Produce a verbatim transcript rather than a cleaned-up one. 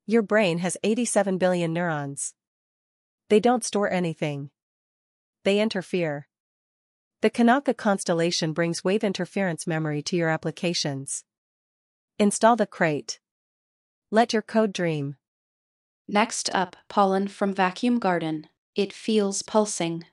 Your brain has eighty-seven billion neurons. They don't store anything. They interfere. The Kanaka constellation brings wave interference memory to your applications. Install the crate. Let your code dream. Next up, pollen from vacuum garden. It feels pulsing.